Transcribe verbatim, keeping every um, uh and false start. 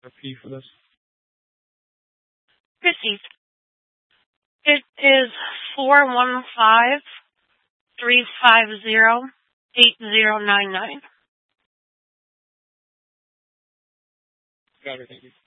A fee for this? Received. It is four one five three five zero eight zero nine nine. Got it, thank you.